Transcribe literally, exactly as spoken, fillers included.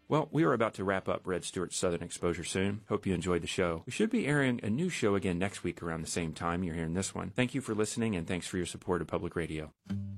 Well, we are about to wrap up Red Stewart's Southern Exposure soon. Hope you enjoyed the show. We should be airing a new show again next week around the same time you're hearing this one. Thank you for listening, and thanks for your support of Public Radio.